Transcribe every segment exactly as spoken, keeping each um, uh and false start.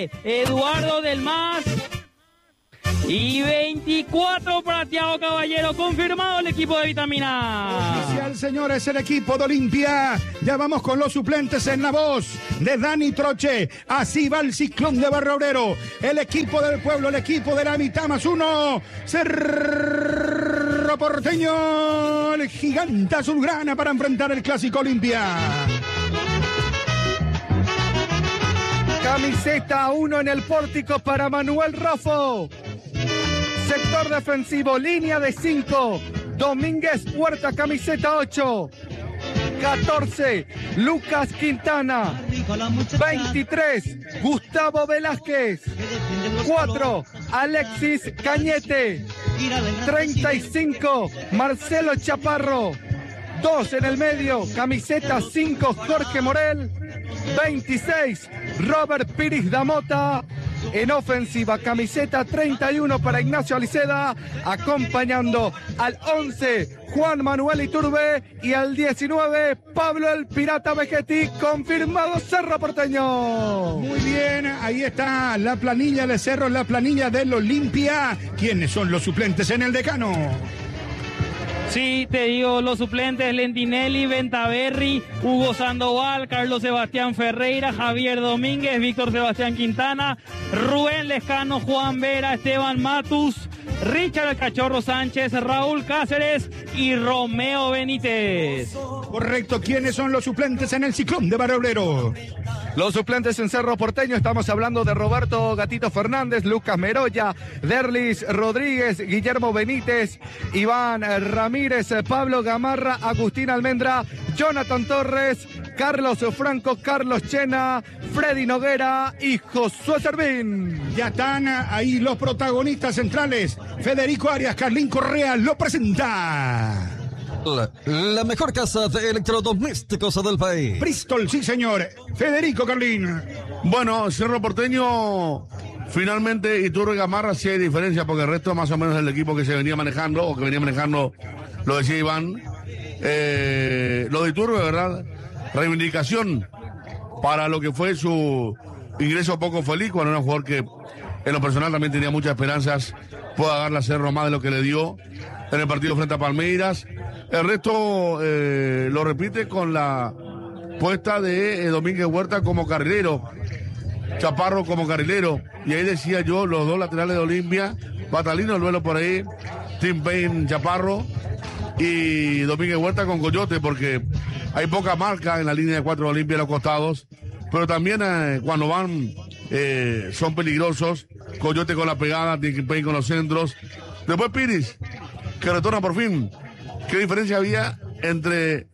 nueve, Eduardo del Mas. Y veinticuatro para Thiago Caballero, confirmado el equipo de Vitamina. Oficial, señores, el equipo de Olimpia. Ya vamos con los suplentes en la voz de Dani Troche. Así va el Ciclón de Barrio Obrero. El equipo del pueblo, el equipo de la mitad más uno. Cerro Porteño, el gigante azulgrana para enfrentar el Clásico Olimpia. Camiseta uno en el pórtico para Manuel Rafo. Sector defensivo, línea de cinco. Domínguez Huerta, camiseta ocho. catorce, Lucas Quintana. veintitrés, Gustavo Velázquez. cuatro, Alexis Cañete. treinta y cinco, Marcelo Chaparro. dos en el medio, camiseta cinco, Jorge Morel. veintiséis, Robert Piris Damota. En ofensiva, camiseta treinta y uno para Ignacio Aliceda, acompañando al once, Juan Manuel Iturbe, y al diecinueve, Pablo el Pirata Vegetti, confirmado Cerro Porteño. Muy bien, ahí está la planilla de Cerro, la planilla del Olimpia. ¿Quiénes son los suplentes en el Decano? Sí, te digo, los suplentes: Lentinelli, Ventaverri, Hugo Sandoval, Carlos Sebastián Ferreira, Javier Domínguez, Víctor Sebastián Quintana, Rubén Lescano, Juan Vera, Esteban Matus, Richard el Cachorro Sánchez, Raúl Cáceres y Romeo Benítez. Correcto, ¿quiénes son los suplentes en el Ciclón de Barrio Obrero? Los suplentes en Cerro Porteño, estamos hablando de Roberto Gatito Fernández, Lucas Meroya, Derlis Rodríguez, Guillermo Benítez, Iván Ramírez, Pablo Gamarra, Agustín Almendra, Jonathan Torres, Carlos Franco, Carlos Chena, Freddy Noguera y Josué Servín. Ya están ahí los protagonistas centrales. Federico Arias, Carlín Correa lo presenta. La, la mejor casa de electrodomésticos del país. Bristol, sí señor. Federico, Carlín. Bueno, Cerro Porteño, finalmente Iturbe Gamarra sí hay diferencia, porque el resto más o menos del equipo que se venía manejando, o que venía manejando, lo decía Iván. Eh, lo de Iturbe, ¿verdad? Reivindicación para lo que fue su ingreso poco feliz, cuando era un jugador que en lo personal también tenía muchas esperanzas, pueda darle a Cerro más de lo que le dio en el partido frente a Palmeiras. El resto eh, lo repite con la puesta de eh, Domínguez Huerta como carrilero, Chaparro como carrilero, y ahí decía yo, los dos laterales de Olimpia, Batalino, el duelo por ahí, Tim Payne, Chaparro, y Domínguez Huerta con Coyote, porque hay poca marca en la línea de cuatro de Olimpia a los costados, pero también eh, cuando van eh, son peligrosos. Coyote con la pegada, Tim Payne con los centros, después Piris, que retorna por fin. ¿Qué diferencia había entre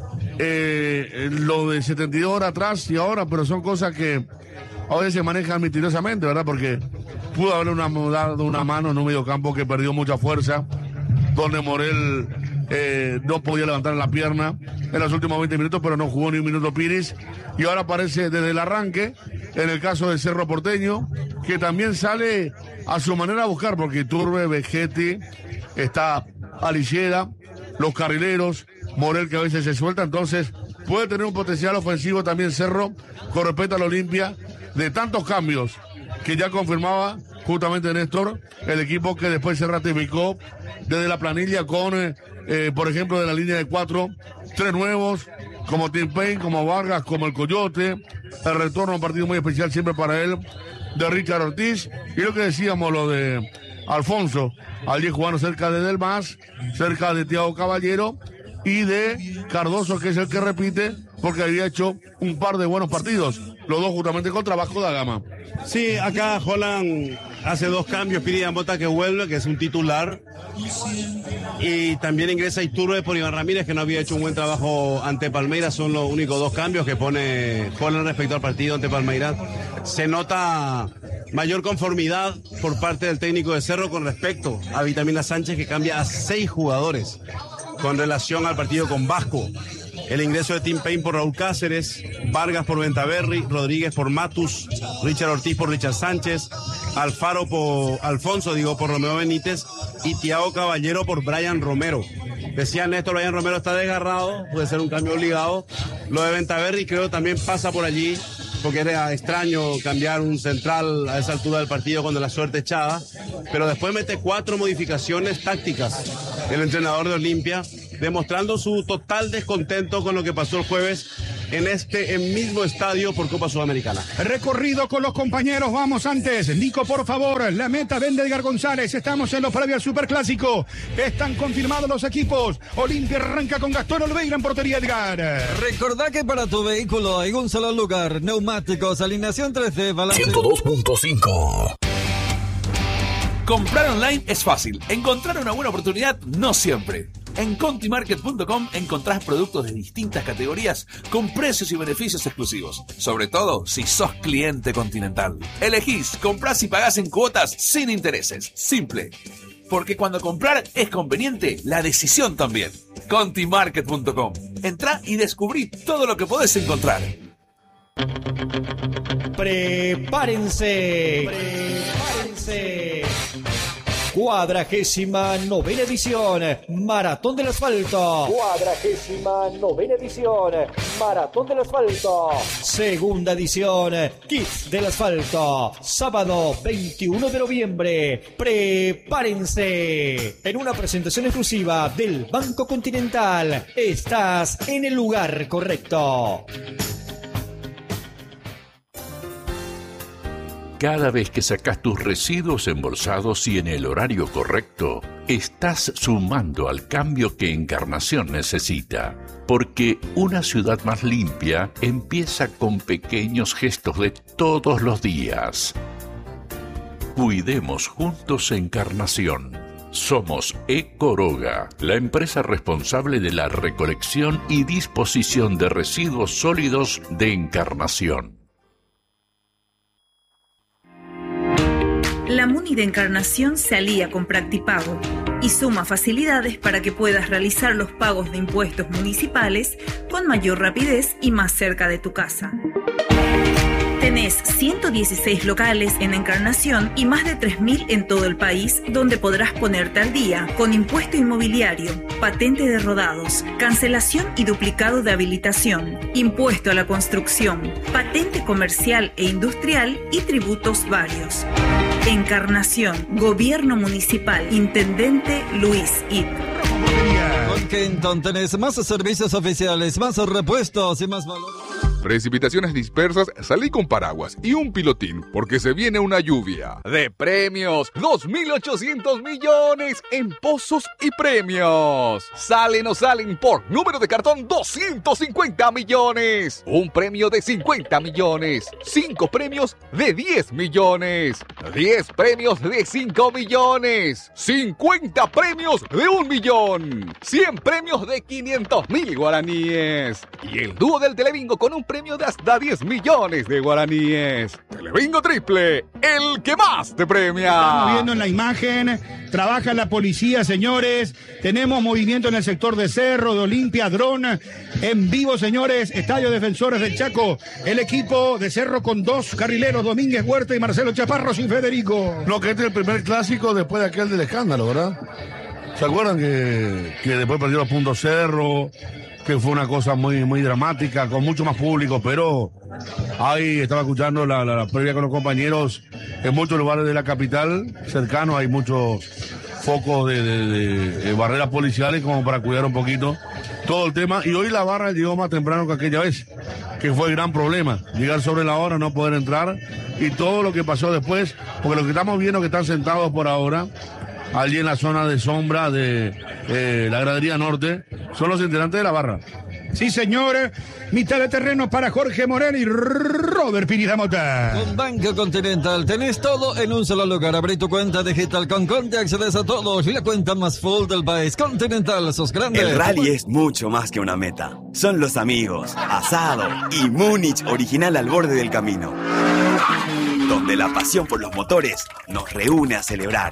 eh, lo de setenta y dos horas atrás y ahora? Pero son cosas que a veces se manejan misteriosamente, ¿verdad? Porque pudo haber una, dado una mano en un mediocampo que perdió mucha fuerza, donde Morel eh, no podía levantar la pierna en los últimos veinte minutos, pero no jugó ni un minuto Piris, y ahora aparece desde el arranque, en el caso de Cerro Porteño, que también sale a su manera a buscar, porque Iturbe, Vegetti, está Aliceda, los carrileros, Morel que a veces se suelta, entonces puede tener un potencial ofensivo también Cerro con respecto a la Olimpia, de tantos cambios que ya confirmaba justamente Néstor, el equipo que después se ratificó desde la planilla con, eh, eh, por ejemplo, de la línea de cuatro, tres nuevos, como Tim Payne, como Vargas, como el Coyote, el retorno a un partido muy especial siempre para él, de Richard Ortiz, y lo que decíamos, lo de Alfonso, allí jugando cerca de Del Mas, cerca de Thiago Caballero, y de Cardoso, que es el que repite, porque había hecho un par de buenos partidos, los dos justamente contra Vasco da Gama. Sí, acá Holland hace dos cambios, pide a Mota que vuelva, que es un titular, y también ingresa Iturbe por Iván Ramírez, que no había hecho un buen trabajo ante Palmeiras. Son los únicos dos cambios que pone Holland respecto al partido ante Palmeiras. Se nota mayor conformidad por parte del técnico de Cerro con respecto a Vitamina Sánchez, que cambia a seis jugadores con relación al partido con Vasco. El ingreso de Tim Payne por Raúl Cáceres, Vargas por Ventaverri, Rodríguez por Matus, Richard Ortiz por Richard Sánchez, Alfaro por Alfonso, digo, por Romeo Benítez, y Thiago Caballero por Brian Romero. Decía Néstor, Brian Romero está desgarrado, puede ser un cambio obligado. Lo de Ventaverri creo también pasa por allí, porque era extraño cambiar un central a esa altura del partido cuando la suerte echaba, pero después mete cuatro modificaciones tácticas el entrenador de Olimpia, demostrando su total descontento con lo que pasó el jueves en este mismo estadio por Copa Sudamericana. Recorrido con los compañeros, vamos antes. Nico, por favor, la meta vende Edgar González. Estamos en los previos al Superclásico. Están confirmados los equipos. Olimpia arranca con Gastón Olveira en portería, Edgar. Recordá que para tu vehículo hay un solo lugar. Neumáticos, alineación tres D, balance... ciento dos punto cinco. Comprar online es fácil. Encontrar una buena oportunidad no siempre. En Contimarket punto com encontrás productos de distintas categorías con precios y beneficios exclusivos. Sobre todo si sos cliente Continental. Elegís, comprás y pagás en cuotas sin intereses. Simple. Porque cuando comprar es conveniente, la decisión también. Contimarket punto com. Entrá y descubrí todo lo que podés encontrar. Prepárense. Prepárense. Cuadragésima novena edición, Maratón del Asfalto. Cuadragésima novena edición, Maratón del Asfalto. Segunda edición, Kids del Asfalto. Sábado veintiuno de noviembre. Prepárense. En una presentación exclusiva del Banco Continental. Estás en el lugar correcto. Cada vez que sacas tus residuos embolsados y en el horario correcto, estás sumando al cambio que Encarnación necesita. Porque una ciudad más limpia empieza con pequeños gestos de todos los días. Cuidemos juntos Encarnación. Somos Ecoroga, la empresa responsable de la recolección y disposición de residuos sólidos de Encarnación. La MUNI de Encarnación se alía con Practipago y suma facilidades para que puedas realizar los pagos de impuestos municipales con mayor rapidez y más cerca de tu casa. Tenés ciento dieciséis locales en Encarnación y más de tres mil en todo el país donde podrás ponerte al día con impuesto inmobiliario, patente de rodados, cancelación y duplicado de habilitación, impuesto a la construcción, patente comercial e industrial y tributos varios. Encarnación, Gobierno Municipal, Intendente Luis Ip. Con Kenton tenés más servicios oficiales, más repuestos y más valor. Precipitaciones dispersas, salí con paraguas y un pilotín, porque se viene una lluvia. De premios, dos mil ochocientos millones en pozos y premios. Salen o salen por número de cartón doscientos cincuenta millones. Un premio de cincuenta millones. Cinco premios de diez millones. diez premios de cinco millones. cincuenta premios de un millón. cien premios de quinientos mil guaraníes. Y el dúo del Telebingo con un premio premio de hasta diez millones de guaraníes. Telebingo Triple, el que más te premia. Estamos viendo en la imagen, trabaja la policía, señores. Tenemos movimiento en el sector de Cerro, de Olimpia, dron en vivo, señores. Estadio Defensores del Chaco. El equipo de Cerro con dos carrileros, Domínguez Huerta y Marcelo Chaparro sin Federico. No, que este es el primer clásico después de aquel del escándalo, ¿verdad? ¿Se acuerdan que, que después perdió los puntos Cerro? Que fue una cosa muy, muy dramática, con mucho más público, pero ahí estaba escuchando la, la, la previa con los compañeros. En muchos lugares de la capital, cercanos, hay muchos focos de, de, de, de barreras policiales como para cuidar un poquito todo el tema. Y hoy la barra llegó más temprano que aquella vez, que fue el gran problema. Llegar sobre la hora, no poder entrar, y todo lo que pasó después, porque lo que estamos viendo que están sentados por ahora, allí en la zona de sombra de eh, la gradería norte, son los integrantes de la barra. Sí, señor. Mitad de terreno para Jorge Morel y Robert Pineda Mota. Con Banco Continental tenés todo en un solo lugar. Abrí tu cuenta digital con Conti, accedes a todos y la cuenta más full del país. Continental, sos grande. El rally es mucho más que una meta. Son los amigos, asado y Múnich original al borde del camino. Donde la pasión por los motores nos reúne a celebrar.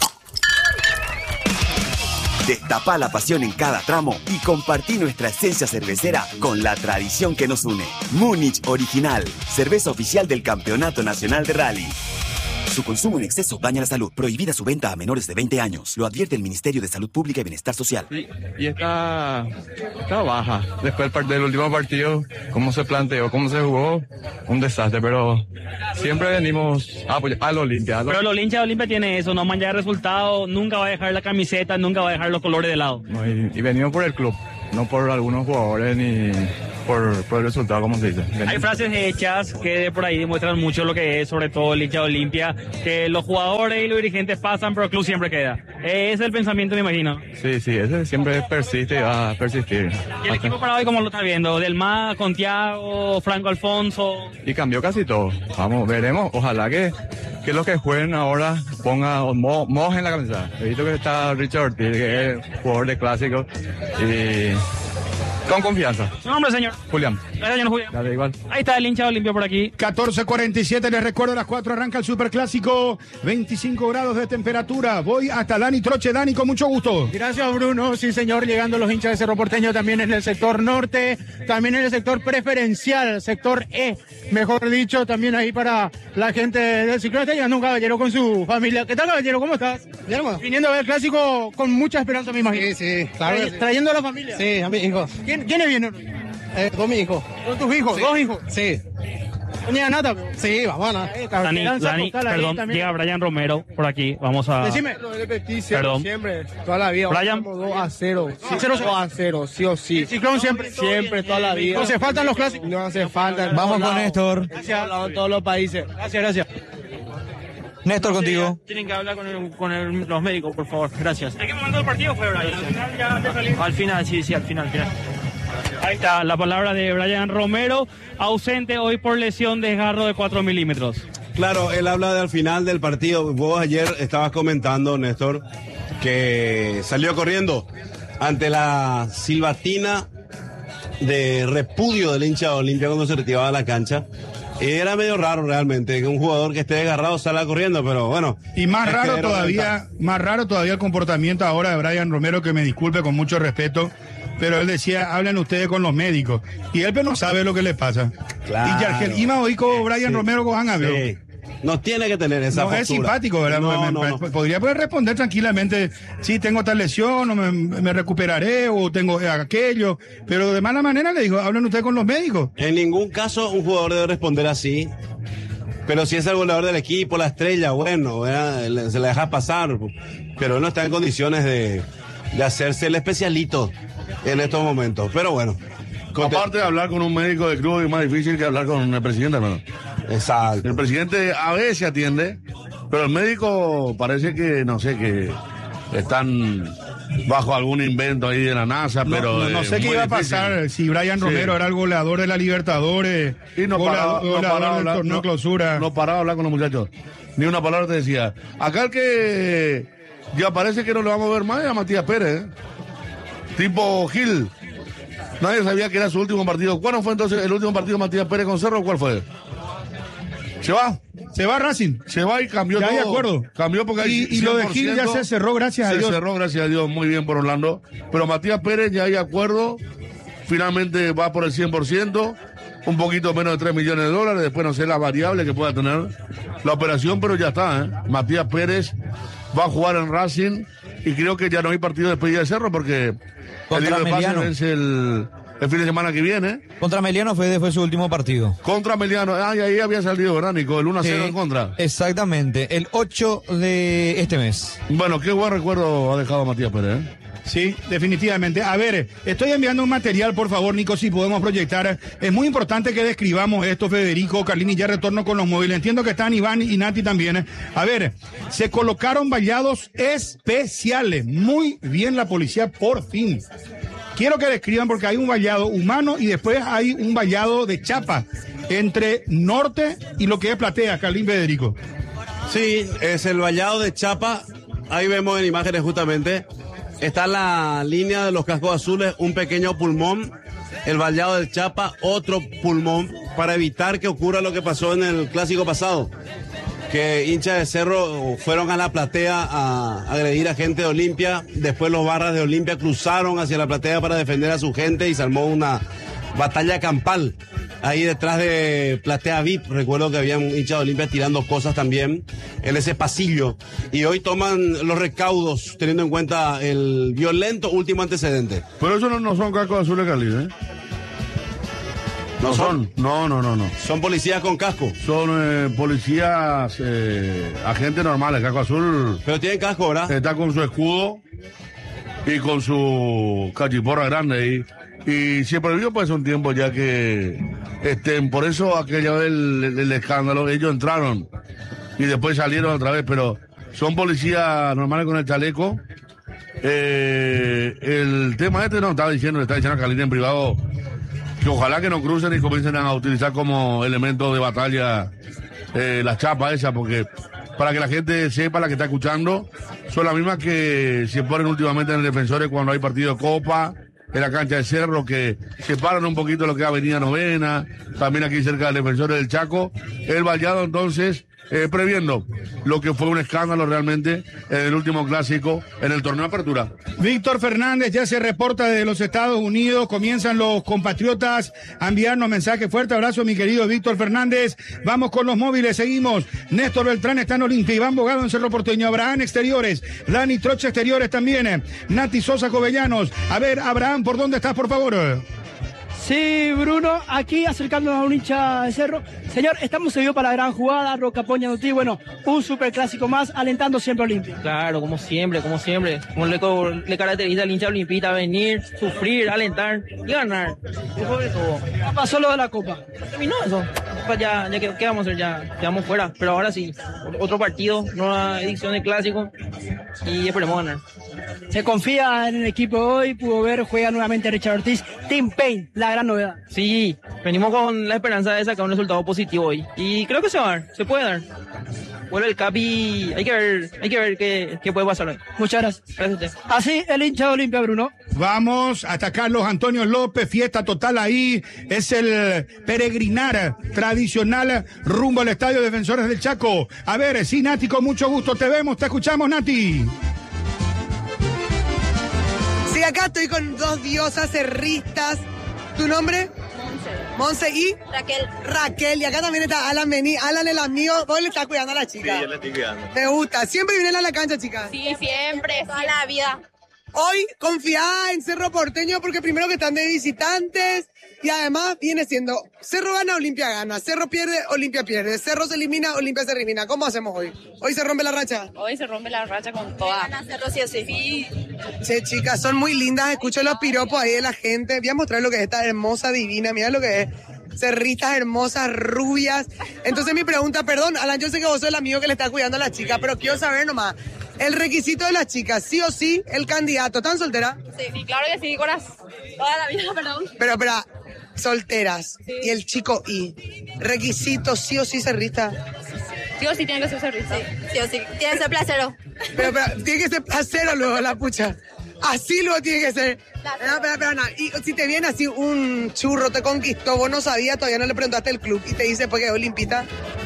Destapá la pasión en cada tramo y compartí nuestra esencia cervecera con la tradición que nos une. Múnich Original, cerveza oficial del Campeonato Nacional de Rally. Su consumo en exceso daña la salud. Prohibida su venta a menores de veinte años. Lo advierte el Ministerio de Salud Pública y Bienestar Social. Sí, y está, está baja. Después del, del último partido, cómo se planteó, cómo se jugó, un desastre. Pero siempre venimos a apoyar al Olimpia. Pero el Olimpia, Olimpia tiene eso, no mancha de resultados, nunca va a dejar la camiseta, nunca va a dejar los colores de lado. No, y, y venimos por el club, no por algunos jugadores ni por, por el resultado, como se dice. Venimos. Hay frases hechas que de por ahí demuestran mucho lo que es, sobre todo el hincha de Olimpia, que los jugadores y los dirigentes pasan, pero el club siempre queda. Ese es el pensamiento, me imagino. Sí, sí, ese siempre persiste y va a persistir. ¿Y el equipo para hoy cómo lo está viendo? Delma, Contiago, Franco Alfonso. Y cambió casi todo. Vamos, veremos. Ojalá que, que los que jueguen ahora pongan, mo, mojen la camiseta. He visto que está Richard Ortiz, que es jugador de clásicos. Y con confianza. ¿Su nombre, señor? Julián. Gracias, señor Julián. Dale, igual. Ahí está el hincha de Olimpia por aquí. catorce cuarenta y siete, les recuerdo, a las cuatro arranca el Superclásico, veinticinco grados de temperatura. Voy hasta Dani Troche. Dani, con mucho gusto. Gracias, Bruno. Sí, señor, llegando los hinchas de Cerro Porteño también en el sector norte, también en el sector preferencial, sector E, mejor dicho, también ahí para la gente del ciclón. Está llegando un caballero con su familia. ¿Qué tal, caballero? ¿Cómo estás? Bien, viniendo a ver el clásico con mucha esperanza, me imagino. Sí, sí, claro. Tra- sí. Trayendo a la familia. Sí, a mis hijos. ¿Quién, ¿Quiénes vienen? Eh, dos mis hijos. ¿Son tus hijos? Sí. ¿Dos hijos? Sí. ¿Tenía nata? Sí, vamos a nada. Dani, Dani, perdón, llega Brian Romero por aquí. Vamos a... Decime. Perdón. Siempre, toda la vida. Brian. dos a cero. Sí, cero, dos a cero, sí o sí. El ciclón siempre. Siempre, toda la vida. No se faltan los clásicos. No hace falta. Vamos con Néstor. Gracias. En todos los países. Gracias, gracias. Néstor, contigo. Tienen que hablar con, el, con el, los médicos, por favor. Gracias. ¿En qué momento del partido fue, Brian? Al final, ya antes de salir. Al final, sí, sí, al final, al final. Ahí está la palabra de Brian Romero, ausente hoy por lesión de desgarro de cuatro milímetros. Claro, él habla del final del partido. Vos ayer estabas comentando, Néstor, que salió corriendo ante la silbatina de repudio del hincha de Olimpia cuando se retiraba de la cancha. Y era medio raro realmente que un jugador que esté desgarrado salga corriendo, pero bueno. Y más es raro que todavía, más raro todavía el comportamiento ahora de Brian Romero, que me disculpe con mucho respeto, pero él decía, hablen ustedes con los médicos. Y él pero no sabe lo que le pasa. Claro. Y Yargel Ima hoy con Brian Sí. Romero con Angabio. Sí. No tiene que tener esa No, postura. es simpático, ¿verdad? No, Me- no, me- no. Podría poder responder tranquilamente, sí, tengo tal lesión, o me, me recuperaré, o tengo aquello, pero de mala manera le digo, hablen ustedes con los médicos. En ningún caso un jugador debe responder así. Pero si es el goleador del equipo, la estrella, bueno, ¿verdad? Le- se la deja pasar. Pero él no está en condiciones de, de hacerse el especialito en estos momentos. Pero bueno. Aparte de hablar con un médico de club es más difícil que hablar con el presidente, hermano. Exacto. El presidente a veces atiende, pero el médico parece que, no sé, que están bajo algún invento ahí de la NASA, No, pero... no, no eh, sé qué muy iba a difícil. pasar si Brian Sí. Romero era el goleador de la Libertadores, Y no golea- paraba, no goleador paraba del hablar, torneo no- clausura. no paraba a hablar con los muchachos. Ni una palabra te decía. Acá el que ya parece que no le vamos a ver más es a Matías Pérez, ¿eh? Tipo Gil. Nadie sabía que era su último partido. ¿Cuándo fue entonces el último partido de Matías Pérez con Cerro? ¿Cuál fue? ¿Se va? Se va Racing. Se va y cambió Ya todo. de acuerdo. Cambió porque hay Y- y lo de Gil ya se cerró, gracias a se Dios. Se cerró, gracias a Dios, muy bien por Orlando. Pero Matías Pérez ya hay acuerdo. Finalmente va por el cien por ciento. Un poquito menos de tres millones de dólares. Después no sé la variable que pueda tener la operación, pero ya está, ¿eh? Matías Pérez va a jugar en Racing. Y creo que ya no hay partido de despedida de Cerro porque Contra el libro de pase Meliano. vence el, el fin de semana que viene. Contra Meliano fue, fue su último partido. Contra Meliano. Ah, y ahí había salido, ¿verdad, Nico? El uno a cero Sí, en contra. Exactamente, el ocho de este mes. Bueno, qué buen recuerdo ha dejado Matías Pérez, ¿eh? Sí, definitivamente. A ver, estoy enviando un material, por favor, Nico, si podemos proyectar. Es muy importante que describamos esto, Federico, Carlini, ya retorno con los móviles. Entiendo que están Iván y Nati también. A ver, se colocaron vallados especiales. Muy bien la policía, por fin. Quiero que describan porque hay un vallado humano y después hay un vallado de chapa entre norte y lo que es Platea, Carlín, Federico. Sí, es el vallado de Chapa. Ahí vemos en imágenes justamente. Está la línea de los cascos azules, un pequeño pulmón. El vallado del Chapa, otro pulmón, para evitar que ocurra lo que pasó en el clásico pasado. Que hinchas de Cerro fueron a la platea a agredir a gente de Olimpia. Después los barras de Olimpia cruzaron hacia la platea para defender a su gente y se armó una batalla campal. Ahí detrás de Platea V I P, recuerdo que habían hinchas de Olimpia tirando cosas también en ese pasillo. Y hoy toman los recaudos teniendo en cuenta el violento último antecedente. Pero eso no, no son cascos azules Cali, ¿eh? ¿No No son? son, no, no, no, no. Son policías con casco. Son eh, policías, eh, agentes normales, casco azul. Pero tienen casco, ¿verdad? Está con su escudo y con su cachiporra grande y, y se prohibió pues un tiempo ya que estén, por eso aquella vez el, el, el escándalo, ellos entraron y después salieron otra vez, pero son policías normales con el chaleco. Eh, el tema este no estaba diciendo, le estaba diciendo a Calina en privado que ojalá que no crucen y comiencen a utilizar como elemento de batalla eh, las chapas esas, porque para que la gente sepa, la que está escuchando, son las mismas que se ponen últimamente en el Defensores cuando hay partido de Copa, en la cancha de Cerro, que separan un poquito lo que es Avenida Novena, también aquí cerca del Defensores del Chaco. El Vallado entonces, eh, previendo lo que fue un escándalo realmente en el último clásico, en el torneo de apertura. Víctor Fernández ya se reporta desde los Estados Unidos, comienzan los compatriotas a enviarnos mensajes. Fuerte abrazo, mi querido Víctor Fernández. Vamos con los móviles, seguimos. Néstor Beltrán está en Olimpia, Iván Bogado en Cerro Porteño, Abraham Exteriores, Dani Troche Exteriores también, Nati Sosa Jovellanos. A ver, Abraham, ¿por dónde estás, por favor? Sí, Bruno, aquí acercándonos a un hincha de Cerro. Señor, estamos seguidos para la gran jugada, Roca Poña Nutí, bueno, un superclásico más, alentando siempre a Olimpia. Claro, como siempre, como siempre. Como le, le caracteriza al hincha olimpista, venir, sufrir, alentar y ganar. Y sobre todo. ¿Qué pasó lo de la Copa? Terminó eso. Pues ya, ya ¿qué, qué vamos a hacer? Ya quedamos fuera. Pero ahora sí, otro partido, nueva edición de clásico y esperemos ganar. Se confía en el equipo hoy, pudo ver, juega nuevamente Richard Ortiz. Team Pain, la gran novedad. Sí, venimos con la esperanza de sacar un resultado positivo hoy. Y creo que se va a dar, se puede dar. Vuelve el Capi, hay que ver, hay que ver qué, qué puede pasar hoy. Muchas gracias. Gracias a usted. Así el hincha de Olimpia, Bruno. Vamos hasta Carlos Antonio López, fiesta total ahí. Es el peregrinar tradicional rumbo al Estadio Defensores del Chaco. A ver, sí, Nati, con mucho gusto te vemos, te escuchamos, Nati. Sí, acá estoy con dos diosas cerristas. ¿Tu nombre? Monse. Monse y Raquel. Raquel. Y acá también está Alan Bení. Alan, el amigo. Vos le estás cuidando a la chica. Sí, yo le estoy cuidando. Me gusta. Siempre vienen a la cancha, chica. Sí, siempre, toda la vida. Hoy confiada en Cerro Porteño porque primero que están de visitantes y además viene siendo Cerro gana, Olimpia gana, Cerro pierde, Olimpia pierde, Cerro se elimina, Olimpia se elimina. ¿Cómo hacemos hoy? ¿Hoy se rompe la racha? Hoy se rompe la racha con toda. Gana Cerro sí o sí. Sí. Che, chicas, son muy lindas. Escucho los piropos ahí de la gente. Voy a mostrar lo que es esta hermosa divina. Mira lo que es. Cerritas hermosas, rubias. Entonces mi pregunta, perdón, Alan, yo sé que vos sos el amigo que le está cuidando a la chica, pero quiero saber nomás, el requisito de las chicas, sí o sí, el candidato, ¿están solteras? Sí, sí, claro que sí, Coraz. Toda la vida, perdón. Pero, pero, solteras. Sí. Y el chico y requisito, sí o sí, cerrista. Sí o sí tiene que ser cerrista. Sí, sí o sí. Tiene que ser placero. Pero, pero, tiene que ser placero luego, la pucha. Así luego tiene que ser. Espera, espera, espera, no. Y si te viene así un churro, te conquistó, vos no sabías, todavía no le preguntaste el club y te dice, porque es olimpita.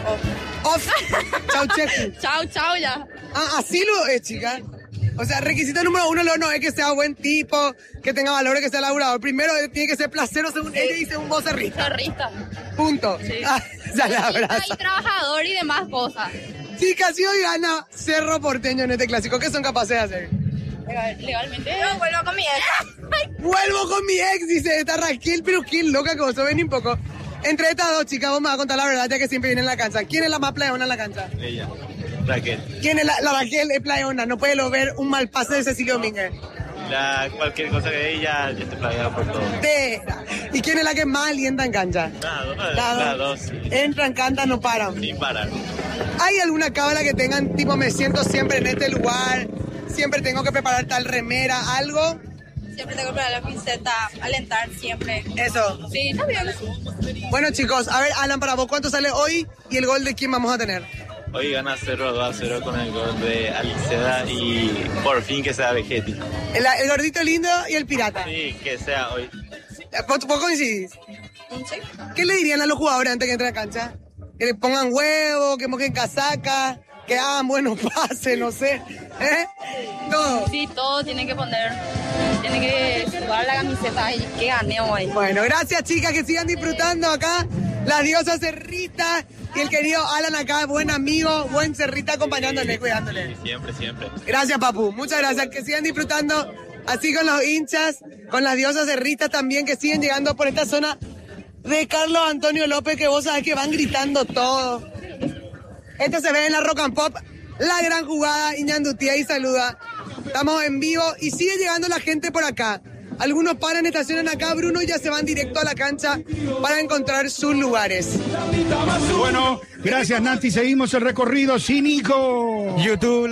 Off. Off. Chau, cheque. Chau, chau, ya. Ah, así luego es, chica. O sea, requisito número uno luego no es que sea buen tipo, que tenga valores, que sea laburador. Primero tiene que ser placero, según sí. Ella dice un voz cerrista. Cerrista. Punto. Sí. Ah, ya la abraza. Y trabajador y demás cosas. Chicas, si hoy gana Cerro Porteño en este clásico, ¿qué son capaces de hacer? Legalmente. Yo vuelvo con mi ex. Vuelvo con mi ex, dice esta Raquel, pero qué loca que vos sos, ven un poco. Entre estas dos chicas, vos me vas a contar la verdad, ya que siempre viene en la cancha. ¿Quién es la más playona en la cancha? Ella, Raquel. ¿Quién es la, la Raquel? Es playona, no puede ver un mal pase de Cecilio Domínguez. La, cualquier cosa que ella, yo te playaba por todo. De, ¿y quién es la que más alienta en cancha? La dos. La, la dos. Sí. Entran, cantan, no paran. Ni paran. ¿Hay alguna cábala que tengan, tipo, me siento siempre en este lugar, siempre tengo que preparar tal remera, algo? Siempre tengo que preparar la pinceta, alentar siempre. ¿Eso? Sí, está bien. Bueno, chicos, a ver, Alan, para vos, ¿cuánto sale hoy y el gol de quién vamos a tener? Hoy gana Cerro dos a cero con el gol de Aliceda y por fin que sea Vegetti. El, el gordito lindo y el pirata. Sí, que sea hoy. ¿Vos, vos coincidís? Sí. ¿Qué le dirían a los jugadores antes que entren a la cancha? Que le pongan huevo, que mojen casaca, que hagan buenos pases, no sé. ¿Eh? Todo. Sí, todo tienen que poner. tiene que jugar la camiseta y que gane hoy. Bueno, gracias chicas, que sigan disfrutando acá. Las diosas cerristas y el querido Alan acá, buen amigo, buen cerrita acompañándole, cuidándole. Siempre, siempre. Gracias, papu. Muchas gracias. Que sigan disfrutando así con los hinchas, con las diosas cerristas también, que siguen llegando por esta zona de Carlos Antonio López, que vos sabés que van gritando todo. Esto se ve en la Rock and Pop, la gran jugada. Iñandutí ahí saluda. Estamos en vivo y sigue llegando la gente por acá. Algunos paran, estacionan acá, Bruno, y ya se van directo a la cancha para encontrar sus lugares. Bueno, gracias Nati, seguimos el recorrido. Sí, Nico. YouTube.